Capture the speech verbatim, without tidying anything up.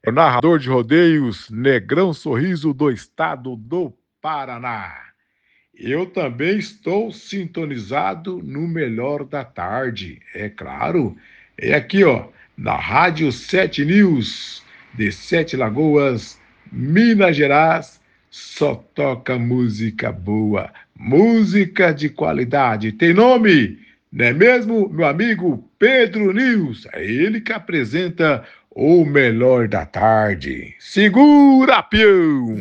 É o narrador de rodeios, Negrão Sorriso do estado do Paraná. Eu também estou sintonizado no melhor da tarde, é claro. É aqui, ó, na Rádio Sete News, de Sete Lagoas, Minas Gerais, só toca música boa, música de qualidade. Tem nome, não é mesmo, meu amigo Pedro News? É ele que apresenta o melhor da tarde. Segura, peão!